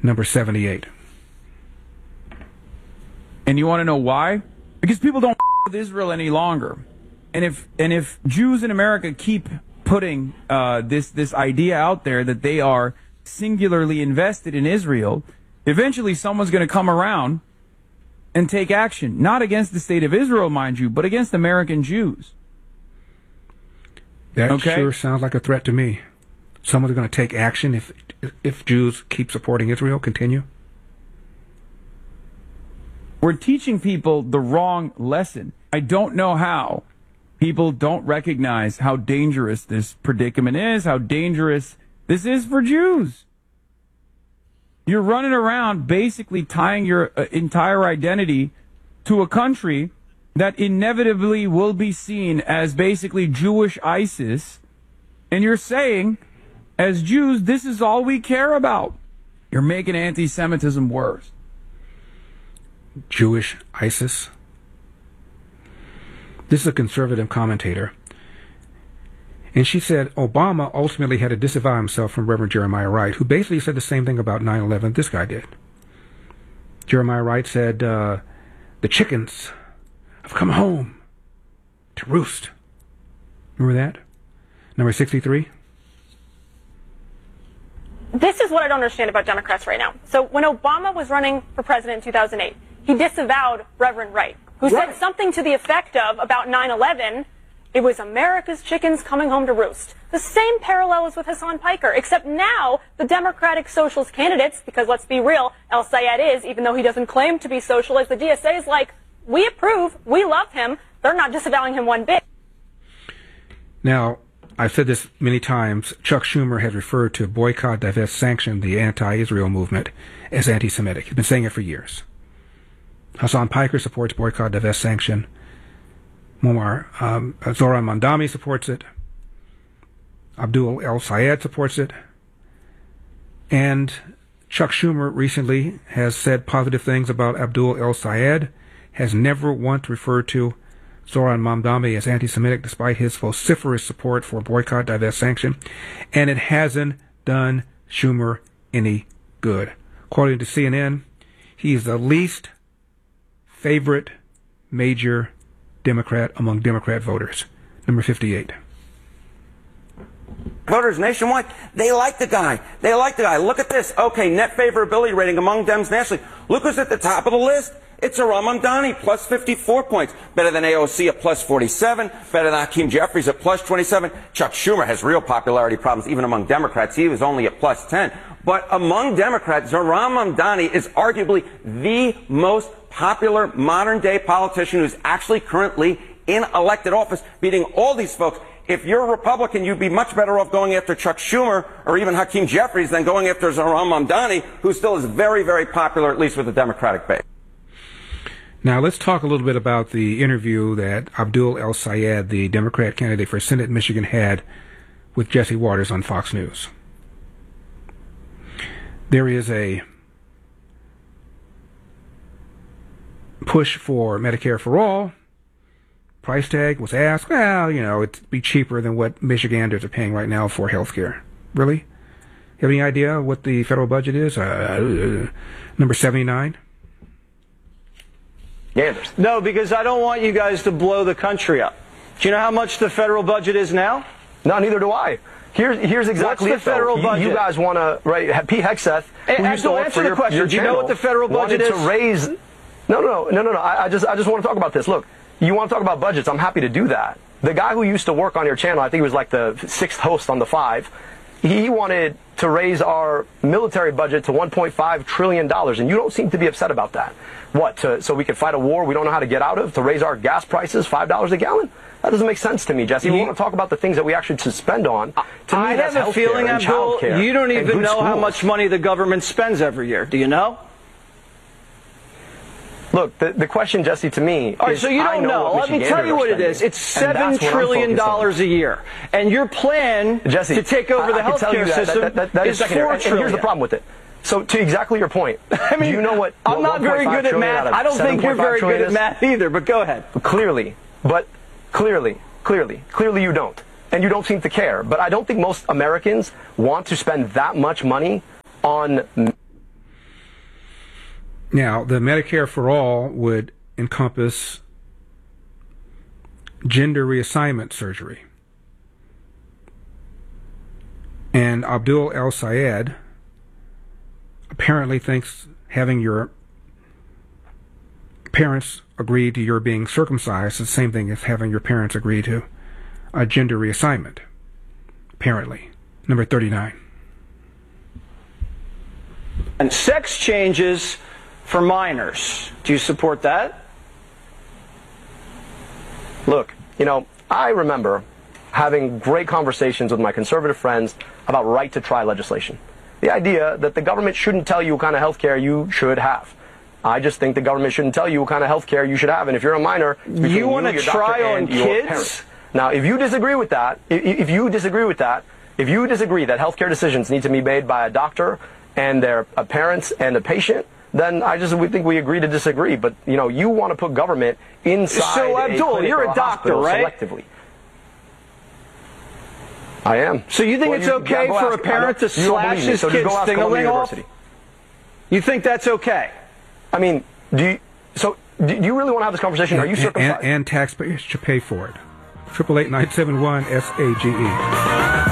number 78. And you want to know why? Because people don't with Israel any longer. And if Jews in America keep putting this idea out there that they are singularly invested in Israel, eventually someone's going to come around and take action, not against the state of Israel, mind you, but against American Jews. That sure sounds like a threat to me. Someone's going to take action if Jews keep supporting Israel. Continue. We're teaching people the wrong lesson. I don't know how people don't recognize how dangerous this predicament is, how dangerous this is for Jews. You're running around basically tying your entire identity to a country that inevitably will be seen as basically Jewish ISIS, and you're saying, as Jews, this is all we care about. You're making anti-Semitism worse. Jewish ISIS? This is a conservative commentator. And she said Obama ultimately had to disavow himself from Reverend Jeremiah Wright, who basically said the same thing about 9/11 this guy did. Jeremiah Wright said, the chickens have come home to roost. Remember that? Number 63? This is what I don't understand about Democrats right now. So when Obama was running for president in 2008, he disavowed Reverend Wright, who said something to the effect of, about 9/11, it was America's chickens coming home to roost. The same parallel is with Hassan Piker, except now the Democratic Socialist candidates, because let's be real, El Sayed is, even though he doesn't claim to be socialist, the DSA is like, we approve, we love him, they're not disavowing him one bit. Now, I've said this many times, Chuck Schumer has referred to boycott, divest, sanction, the anti-Israel movement, as anti-Semitic. He's been saying it for years. Hassan Piker supports boycott, divest, sanction. Zoran Mamdani supports it. Abdul El Sayed supports it. And Chuck Schumer recently has said positive things about Abdul El Sayed, has never once referred to Zoran Mamdani as anti-Semitic despite his vociferous support for boycott, divest, sanction, and it hasn't done Schumer any good. According to CNN, he is the least favorite major Democrat among Democrat voters. Number 58. Voters nationwide, they like the guy. They like the guy. Look at this. Okay, net favorability rating among Dems nationally. Look who's at the top of the list. It's Zoran Mamdani, plus 54 points. Better than AOC at plus 47. Better than Hakeem Jeffries at plus 27. Chuck Schumer has real popularity problems even among Democrats. He was only at plus 10. But among Democrats, Zoran Mamdani is arguably the most popular modern-day politician who's actually currently in elected office, beating all these folks. If you're a Republican, you'd be much better off going after Chuck Schumer or even Hakeem Jeffries than going after Zoran Mamdani, who still is very, very popular, at least with the Democratic base. Now, let's talk a little bit about the interview that Abdul El Sayed, the Democrat candidate for Senate in Michigan, had with Jesse Waters on Fox News. There is a push for Medicare for all. Price tag was asked, well, it'd be cheaper than what Michiganders are paying right now for health care. Really? You have any idea what the federal budget is? Number 79? No, because I don't want you guys to blow the country up. Do you know how much the federal budget is now? No, neither do I. Here's exactly What's the federal budget? You guys want to, right? Pete Hegseth, who used to work for your question. Do you know what the federal budget is? To raise. No. I just want to talk about this. Look, you want to talk about budgets? I'm happy to do that. The guy who used to work on your channel, I think he was like the 6th host on the 5. He wanted to raise our military budget to $1.5 trillion, and you don't seem to be upset about that. What, so we can fight a war we don't know how to get out of, to raise our gas prices $5 a gallon? That doesn't make sense to me, Jesse. We want to talk about the things that we actually should spend on. To me, I have a feeling, Abdul, you don't even know how much money the government spends every year. Do you know? Look, the question, Jesse, to me All right, is, so you don't know. Let me tell you what it is. It's $7 trillion a year. And your plan Jesse, to take over the healthcare system is $4 trillion. And here's the problem with it. So to exactly your point, I mean, do you know what I'm not very good at math. I don't think you're very good at math either, but go ahead. Clearly you don't. And you don't seem to care. But I don't think most Americans want to spend that much money on... Now, the Medicare for All would encompass gender reassignment surgery. And Abdul El-Sayed apparently thinks having your parents agree to your being circumcised is the same thing as having your parents agree to a gender reassignment. Apparently. Number 39. And sex changes for minors. Do you support that? Look, I remember having great conversations with my conservative friends about right-to-try legislation. The idea that the government shouldn't tell you what kind of health care you should have. I just think the government shouldn't tell you what kind of health care you should have. And if you're a minor, you want to try on kids? Now, if you disagree with that, if you disagree that health care decisions need to be made by a doctor and their parents and a patient, then we think we agree to disagree. But, you want to put government inside So, Abdul, you're a doctor, right? Selectively. I am. So you think it's okay for a parent to slash his kid's ding-a-ling off? You think that's okay? I mean, do you really want to have this conversation? Are you circumcised? And taxpayers should pay for it. 888-971-SAGE.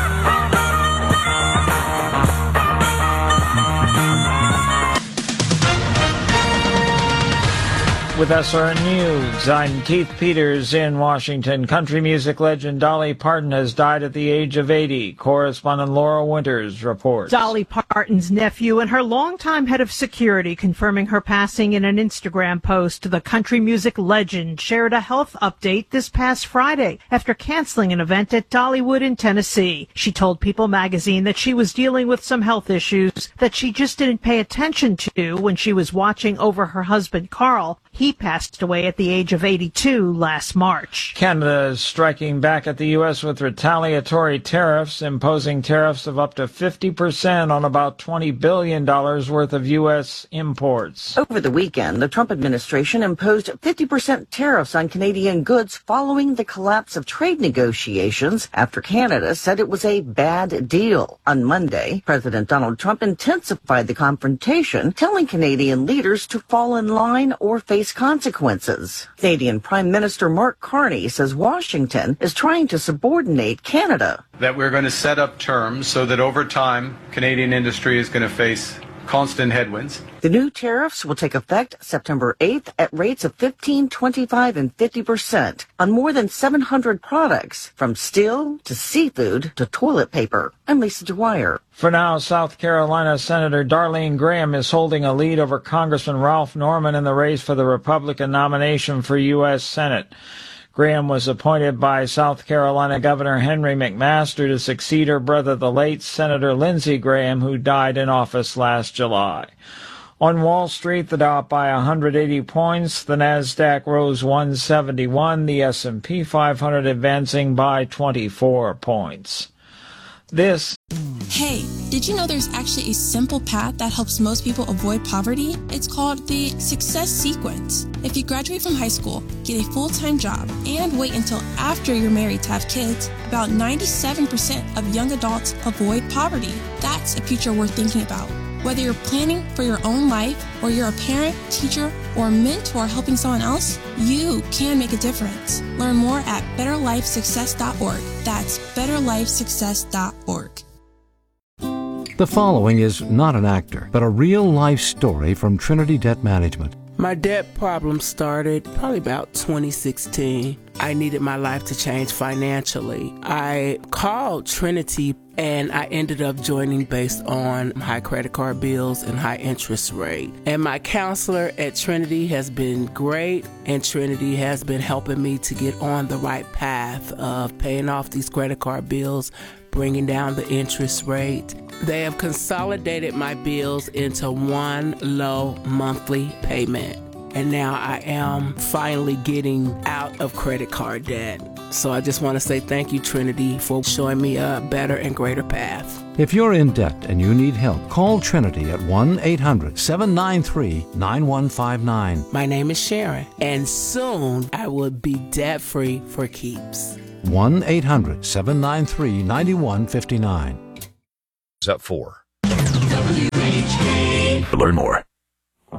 With SRN News, I'm Keith Peters in Washington. Country music legend Dolly Parton has died at the age of 80. Correspondent Laura Winters reports. Dolly Parton's nephew and her longtime head of security confirming her passing in an Instagram post. The country music legend shared a health update this past Friday after canceling an event at Dollywood in Tennessee. She told People magazine that she was dealing with some health issues that she just didn't pay attention to when she was watching over her husband Carl. He passed away at the age of 82 last March. Canada is striking back at the U.S. with retaliatory tariffs, imposing tariffs of up to 50% on about $20 billion worth of U.S. imports. Over the weekend, the Trump administration imposed 50% tariffs on Canadian goods following the collapse of trade negotiations after Canada said it was a bad deal. On Monday, President Donald Trump intensified the confrontation, telling Canadian leaders to fall in line or face consequences. Canadian Prime Minister Mark Carney says Washington is trying to subordinate Canada. That we're going to set up terms so that over time, Canadian industry is going to face constant headwinds. The new tariffs will take effect September 8th at rates of 15%, 25%, and 50% on more than 700 products, from steel to seafood to toilet paper. I'm Lisa Dwyer. For now, South Carolina Senator Darlene Graham is holding a lead over Congressman Ralph Norman in the race for the Republican nomination for U.S. Senate. Graham was appointed by South Carolina Governor Henry McMaster to succeed her brother, the late Senator Lindsey Graham, who died in office last July. On Wall Street, the Dow up by 180 points, the Nasdaq rose 171, the S&P 500 advancing by 24 points. Hey, did you know there's actually a simple path that helps most people avoid poverty? It's called the Success Sequence. If you graduate from high school, get a full-time job, and wait until after you're married to have kids, about 97% of young adults avoid poverty. That's a future worth thinking about. Whether you're planning for your own life, or you're a parent, teacher, or mentor helping someone else, you can make a difference. Learn more at betterlifesuccess.org. That's betterlifesuccess.org. The following is not an actor, but a real-life story from Trinity Debt Management. My debt problem started probably about 2016. I needed my life to change financially. I called Trinity and I ended up joining based on high credit card bills and high interest rate. And my counselor at Trinity has been great, and Trinity has been helping me to get on the right path of paying off these credit card bills, bringing down the interest rate. They have consolidated my bills into one low monthly payment. And now I am finally getting out of credit card debt. So I just want to say thank you, Trinity, for showing me a better and greater path. If you're in debt and you need help, call Trinity at 1-800-793-9159. My name is Sharon, and soon I will be debt-free for keeps. 1-800-793-9159. Up for. WHK. Learn more